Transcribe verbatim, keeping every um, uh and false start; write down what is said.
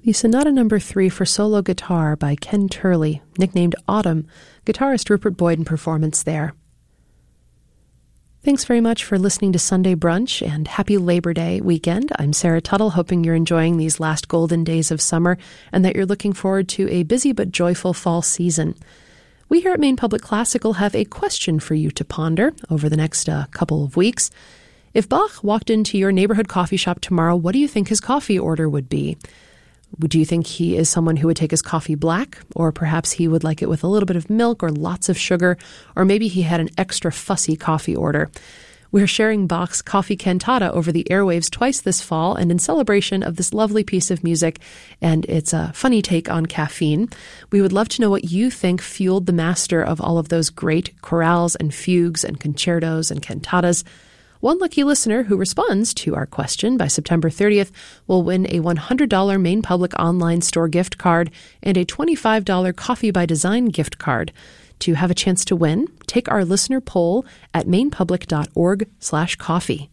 The Sonata Number three for solo guitar by Ken Turley, nicknamed Autumn, guitarist Rupert Boyd in performance there. Thanks very much for listening to Sunday Brunch, and happy Labor Day weekend. I'm Sarah Tuttle, hoping you're enjoying these last golden days of summer and that you're looking forward to a busy but joyful fall season. We here at Maine Public Classical have a question for you to ponder over the next uh, couple of weeks. If Bach walked into your neighborhood coffee shop tomorrow, what do you think his coffee order would be? Do you think he is someone who would take his coffee black, or perhaps he would like it with a little bit of milk or lots of sugar, or maybe he had an extra fussy coffee order? We're sharing Bach's Coffee Cantata over the airwaves twice this fall, and in celebration of this lovely piece of music and its a funny take on caffeine, we would love to know what you think fueled the master of all of those great chorales and fugues and concertos and cantatas. One lucky listener who responds to our question by September thirtieth will win a one hundred dollars Maine Public online store gift card and a twenty-five dollars Coffee by Design gift card. To have a chance to win, take our listener poll at mainepublic.org slash coffee.